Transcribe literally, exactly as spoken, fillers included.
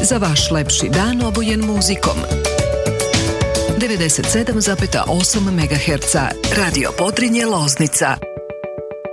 za vaš lepši dan obojen muzikom. devedeset sedam zarez osam megaherca Radio Podrinje Loznica.